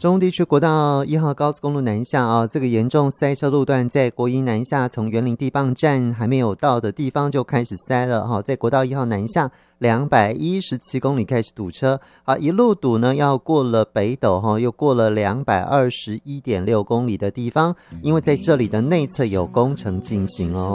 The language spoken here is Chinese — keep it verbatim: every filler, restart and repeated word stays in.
中部地区国道一号高速公路南下啊，这个严重塞车路段在国一南下，从园林地磅站还没有到的地方就开始塞了哈，在国道一号南下两百一十七公里开始堵车啊，一路堵呢要过了北斗哈，又过了两百二十一点六公里的地方，因为在这里的内侧有工程进行哦。